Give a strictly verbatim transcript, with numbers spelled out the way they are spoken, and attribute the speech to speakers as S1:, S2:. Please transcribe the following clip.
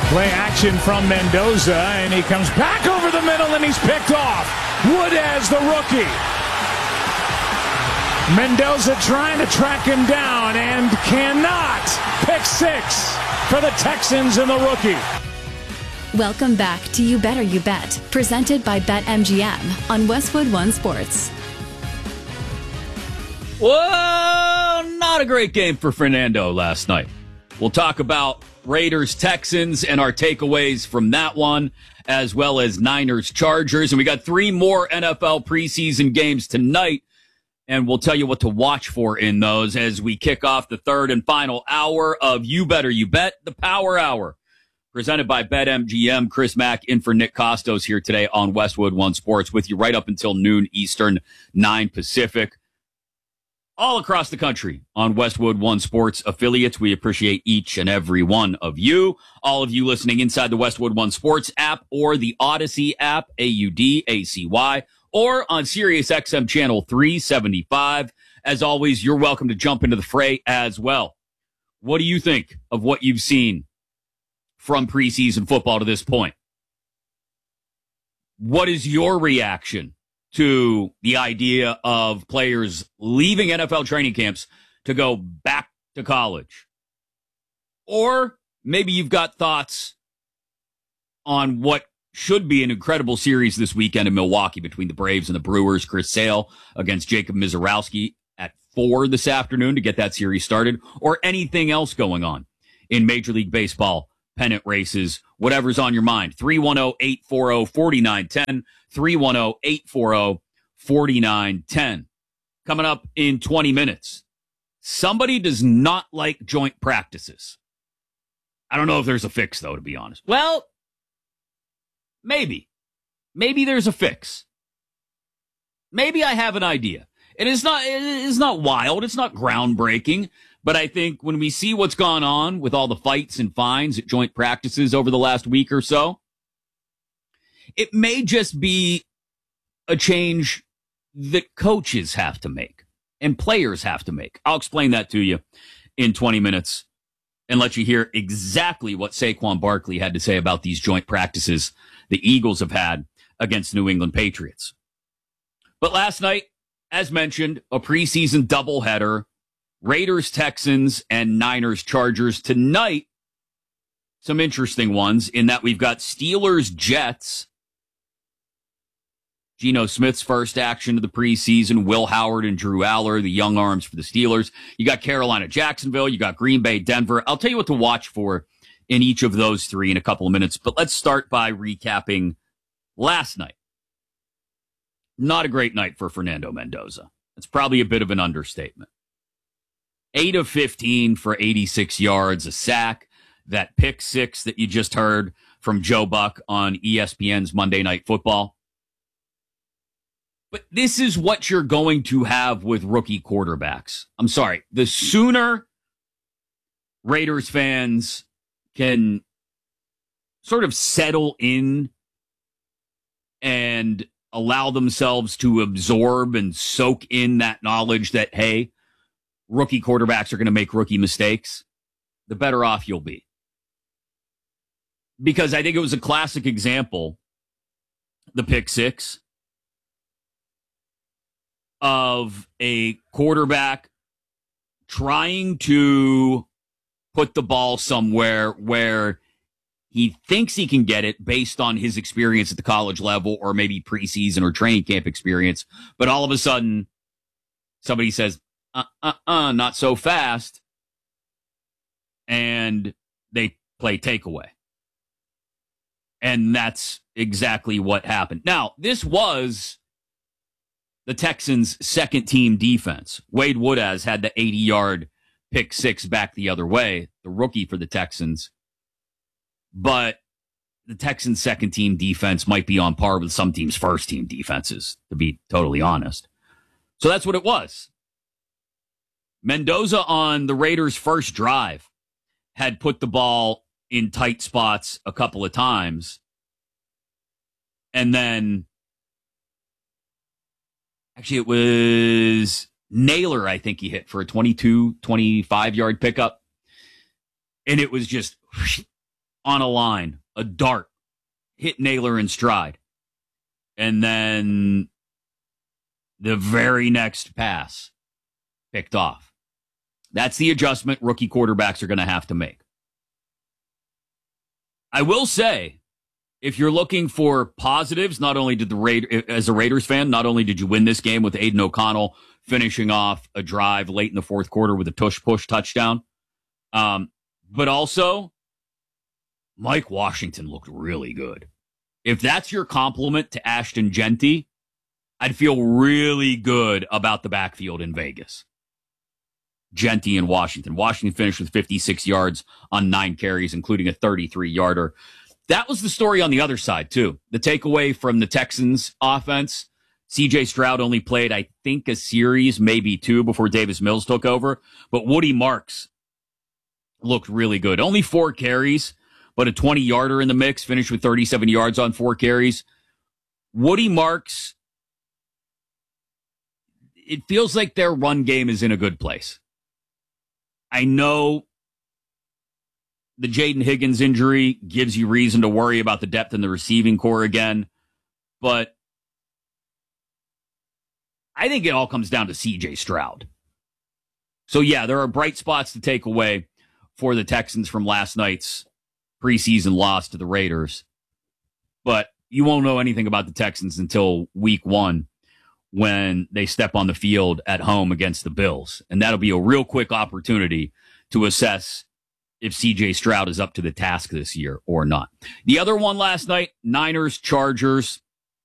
S1: Play action from Mendoza, and he comes back over the middle, and he's picked off. Woodaz, the rookie. Mendoza trying to track him down and cannot. Pick six for the Texans and the rookie.
S2: Welcome back to You Better You Bet, presented by BetMGM on Westwood One Sports.
S3: Well, not a great game for Fernando last night. We'll talk about Raiders, Texans, and our takeaways from that one, as well as Niners, Chargers. And we got three more N F L preseason games tonight, and we'll tell you what to watch for in those as we kick off the third and final hour of You Better You Bet, the Power Hour, presented by BetMGM. Chris Mack in for Nick Costos here today on Westwood One Sports with you right up until noon Eastern, nine Pacific. All across the country on Westwood One Sports affiliates. We appreciate each and every one of you. All of you listening inside the Westwood One Sports app or the Odyssey app, A U D A C Y, or on Sirius X M channel three seventy-five. As always, you're welcome to jump into the fray as well. What do you think of what you've seen from preseason football to this point? What is your reaction to the idea of players leaving N F L training camps to go back to college? Or maybe you've got thoughts on what should be an incredible series this weekend in Milwaukee between the Braves and the Brewers. Chris Sale against Jacob Mizorowski at four this afternoon to get that series started, or anything else going on in Major League Baseball pennant races, whatever's on your mind. three one zero, eight four zero, four nine one zero, three one zero, eight four zero, four nine one zero. Coming up in twenty minutes. Somebody does not like joint practices. I don't know if there's a fix, though, to be honest. Well, maybe. Maybe there's a fix. Maybe I have an idea. It is not, it is not wild. It's not groundbreaking. But I think when we see what's gone on with all the fights and fines at joint practices over the last week or so, it may just be a change that coaches have to make and players have to make. I'll explain that to you in twenty minutes and let you hear exactly what Saquon Barkley had to say about these joint practices the Eagles have had against New England Patriots. But last night, as mentioned, a preseason doubleheader. Raiders, Texans, and Niners, Chargers. Tonight, some interesting ones in that we've got Steelers, Jets. Geno Smith's first action of the preseason. Will Howard and Drew Aller, the young arms for the Steelers. You got Carolina, Jacksonville. You got Green Bay, Denver. I'll tell you what to watch for in each of those three in a couple of minutes. But let's start by recapping last night. Not a great night for Fernando Mendoza. It's probably a bit of an understatement. eight of fifteen for eighty-six yards, a sack, that pick six that you just heard from Joe Buck on E S P N's Monday Night Football. But this is what you're going to have with rookie quarterbacks. I'm sorry. The sooner Raiders fans can sort of settle in and allow themselves to absorb and soak in that knowledge that, hey, rookie quarterbacks are going to make rookie mistakes, the better off you'll be. Because I think it was a classic example, the pick six, of a quarterback trying to put the ball somewhere where he thinks he can get it based on his experience at the college level or maybe preseason or training camp experience. But all of a sudden, somebody says, uh, uh, uh, not so fast. And they play takeaway. And that's exactly what happened. Now, this was the Texans' second team defense. Wade Woodaz had the eighty-yard pick six back the other way, the rookie for the Texans. But the Texans' second team defense might be on par with some teams' first team defenses, to be totally honest. So that's what it was. Mendoza on the Raiders' first drive had put the ball in tight spots a couple of times. And then, actually, it was Naylor, I think he hit for a twenty-two, twenty-five yard pickup. And it was just on a line, a dart, hit Naylor in stride. And then the very next pass picked off. That's the adjustment rookie quarterbacks are going to have to make. I will say, if you're looking for positives, not only did the Raiders, as a Raiders fan, not only did you win this game with Aiden O'Connell finishing off a drive late in the fourth quarter with a tush-push touchdown, um, but also Mike Washington looked really good. If that's your compliment to Ashton Genty, I'd feel really good about the backfield in Vegas. Genty and Washington. Washington finished with fifty-six yards on nine carries, including a thirty-three yarder. That was the story on the other side, too. The takeaway from the Texans offense, C J Stroud only played, I think, a series, maybe two, before Davis Mills took over. But Woody Marks looked really good. Only four carries, but a twenty-yarder in the mix, finished with thirty-seven yards on four carries. Woody Marks, it feels like their run game is in a good place. I know the Jaden Higgins injury gives you reason to worry about the depth in the receiving core again, but I think it all comes down to C J Stroud. So, yeah, there are bright spots to take away for the Texans from last night's preseason loss to the Raiders, but you won't know anything about the Texans until week one when they step on the field at home against the Bills. And that'll be a real quick opportunity to assess if C J Stroud is up to the task this year or not. The other one last night, Niners, Chargers.